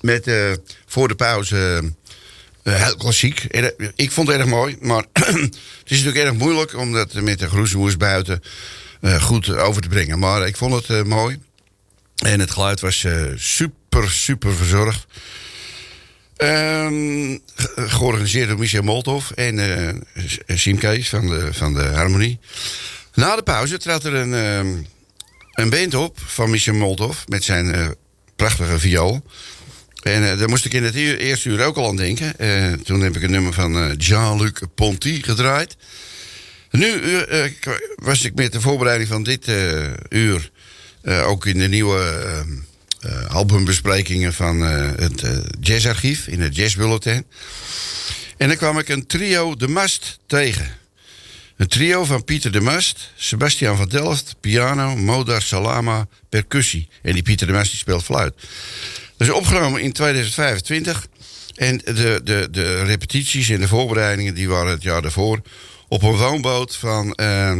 met voor de pauze heel klassiek. Ik vond het erg mooi, maar het is natuurlijk erg moeilijk om dat met de groezemoes buiten goed over te brengen. Maar ik vond het mooi. En het geluid was super verzorgd. Georganiseerd door Michel Molthoff en Siem Kees van de Harmonie. Na de pauze trad er een band op van Michel Molthoff met zijn prachtige viool. En daar moest ik in het eerste uur ook al aan denken. Toen heb ik een nummer van Jean-Luc Ponty gedraaid. Nu was ik met de voorbereiding van dit uur ook in de nieuwe albumbesprekingen van het jazzarchief in het jazzbulletin. En dan kwam ik een trio De Mast tegen. Een trio van Pieter De Mast, Sebastian van Delft, piano, Modar Salama, percussie. En die Pieter De Mast die speelt fluit. Dat is opgenomen in 2025. En de repetities en de voorbereidingen die waren het jaar daarvoor op een woonboot van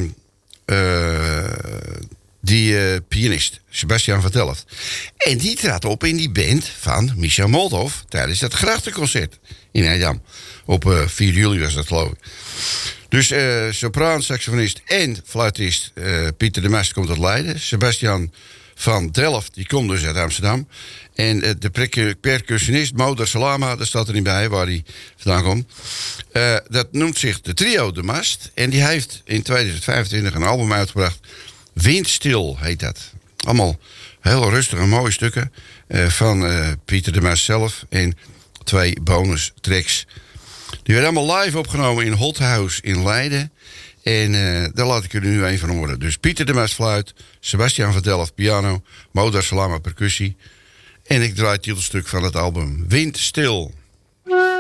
die pianist, Sebastian van Delft. En die trad op in die band van Michel Molthoff tijdens dat grachtenconcert in Edam. Op 4 juli was dat, geloof ik. Dus sopraan, saxofonist en fluitist Pieter De Mast komt uit Leiden. Sebastian van Delft, die komt dus uit Amsterdam. En de percussionist Modar Salama, daar staat er niet bij waar hij vandaan komt. Dat noemt zich de trio De Mast. En die heeft in 2025 een album uitgebracht. Windstil heet dat. Allemaal heel rustige, mooie stukken van Pieter De Mast zelf. En 2 bonus tracks. Die werden allemaal live opgenomen in Hot House in Leiden. En daar laat ik er nu een van horen. Dus Pieter De Mast fluit, Sebastian van Delft piano, Modar Salama percussie. En ik draai het titelstuk van het album Windstil.